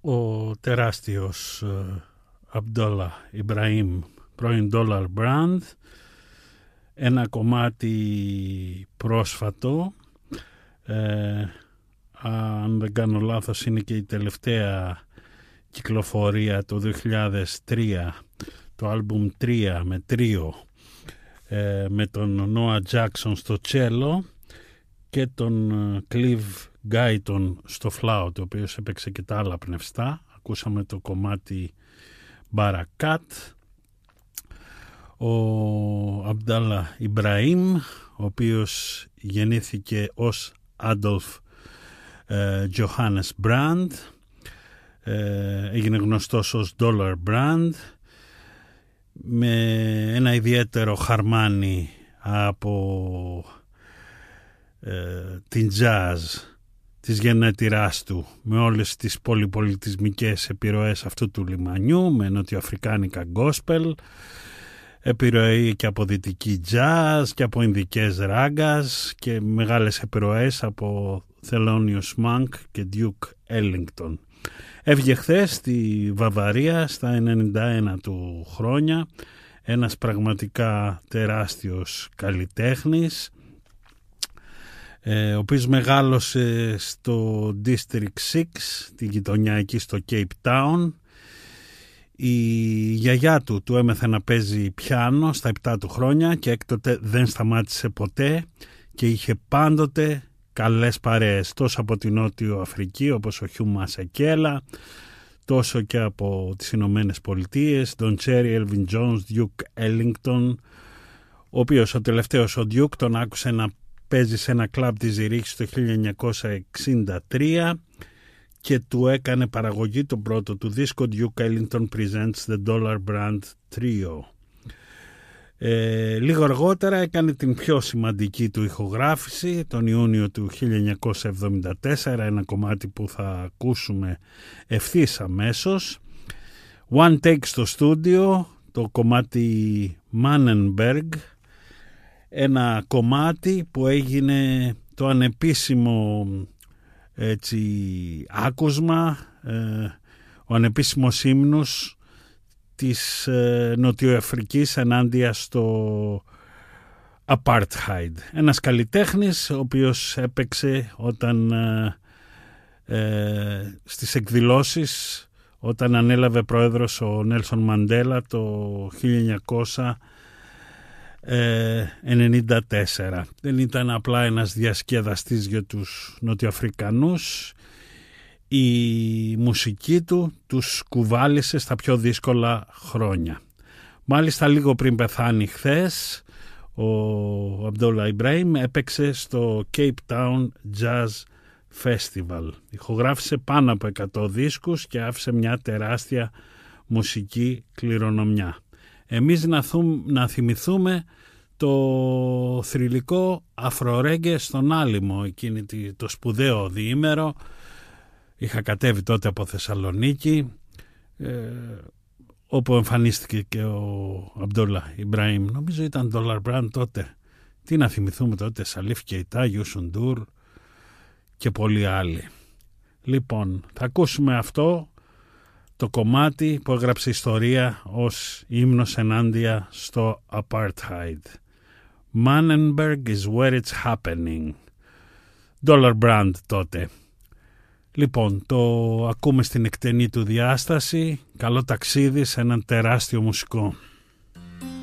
Ο τεράστιος Abdullah Ibrahim, πρώην Dollar Brand, ένα κομμάτι πρόσφατο, αν δεν κάνω λάθος είναι και η τελευταία κυκλοφορία το 2003, το άλμπουμ 3 με τρίο, με τον Noah Jackson στο τσέλο και τον Clive Guyton στο φλάουτ, ο οποίος έπαιξε και τα άλλα πνευστά. Ακούσαμε το κομμάτι Barakat. Ο Abdullah Ibrahim, ο οποίος γεννήθηκε ως Adolf Johannes Brand, έγινε γνωστός ως Dollar Brand, με ένα ιδιαίτερο χαρμάνι από την jazz της γενέτειράς του, με όλες τις πολυπολιτισμικές επιρροές αυτού του λιμανιού, με νοτιοαφρικάνικα gospel, επιρροή και από δυτική jazz και από ινδικές ράγκας και μεγάλες επιρροές από Thelonious Monk και Duke Ellington. Έβγε χθες στη Βαβαρία στα 91 του χρόνια, ένας πραγματικά τεράστιος καλλιτέχνης, ο οποίος μεγάλωσε στο District 6, την γειτονιά εκεί στο Cape Town. Η γιαγιά του έμαθε να παίζει πιάνο στα 7 του χρόνια και έκτοτε δεν σταμάτησε ποτέ και είχε πάντοτε καλές παρέες, τόσο από την Νότιο Αφρική όπως ο Χιου Μασεκέλα, τόσο και από τις Ηνωμένες Πολιτείες, Don Cherry, Elvin Jones, Duke Ellington, ο οποίος ο τελευταίος, ο Duke, τον άκουσε να παίζει σε ένα κλαμπ της Ζηρίχης το 1963 και του έκανε παραγωγή τον πρώτο του δίσκο, Duke Ellington Presents The Dollar Brand Trio. Λίγο αργότερα έκανε την πιο σημαντική του ηχογράφηση τον Ιούνιο του 1974, ένα κομμάτι που θα ακούσουμε ευθύς αμέσως. One Take στο στούντιο, το κομμάτι Mannenberg, ένα κομμάτι που έγινε το ανεπίσημο άκουσμα, ο ανεπίσημος ύμνος της Νοτιοαφρικής ενάντια στο Apartheid. Ένας καλλιτέχνης ο οποίος έπαιξε όταν στις εκδηλώσεις, όταν ανέλαβε πρόεδρος ο Νέλσον Μαντέλα το 1994. Δεν ήταν απλά ένας διασκεδαστής για τους Νοτιοαφρικανούς. Η μουσική του τους κουβάλισε στα πιο δύσκολα χρόνια. Μάλιστα λίγο πριν πεθάνει χθες, ο Abdullah Ibrahim έπαιξε στο Cape Town Jazz Festival. Ηχογράφησε πάνω από 100 δίσκους και άφησε μια τεράστια μουσική κληρονομιά. Εμείς να θυμηθούμε το θρυλικό αφρορέγγε στον Άλυμο, εκείνη το σπουδαίο διήμερο. Είχα κατέβει τότε από Θεσσαλονίκη, όπου εμφανίστηκε και ο Abdullah Ibrahim. Νομίζω ήταν Dollar Brand τότε. Τι να θυμηθούμε τότε, Σαλίφ Κεϊτά, Youssou N'Dour και πολλοί άλλοι. Λοιπόν, θα ακούσουμε αυτό το κομμάτι που έγραψε ιστορία ως ύμνος ενάντια στο Apartheid. Mannenberg is where it's happening. Dollar Brand τότε. Λοιπόν, το ακούμε στην εκτενή του διάσταση. Καλό ταξίδι σε έναν τεράστιο μουσικό.